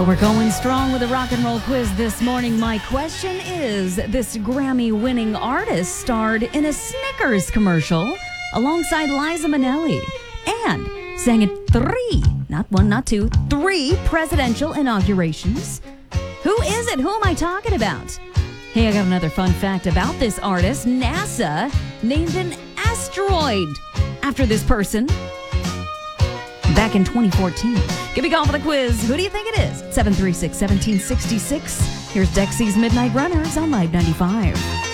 Well, we're going strong with a rock and roll quiz this morning. My question is, this Grammy-winning artist starred in a Snickers commercial alongside Liza Minnelli and sang at not one, not two, three presidential inaugurations. Who is it? Who am I talking about? Hey, I got another fun fact about this artist. NASA named an asteroid after this person back in 2014. Give me a call for the quiz. Who do you think it is? 736-1766. Here's Dexy's Midnight Runners on Live 95.